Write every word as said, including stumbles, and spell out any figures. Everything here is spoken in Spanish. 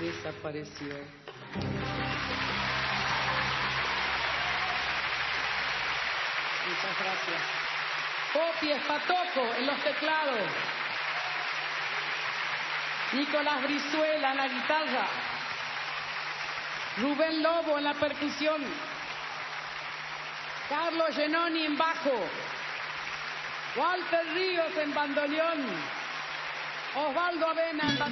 desapareció. Muchas gracias. Popi Espatoco en los teclados. Nicolás Brizuela en la guitarra. Rubén Lobo en la percusión. Carlos Genoni en bajo. Walter Ríos en bandoneón. Osvaldo Avena en batería.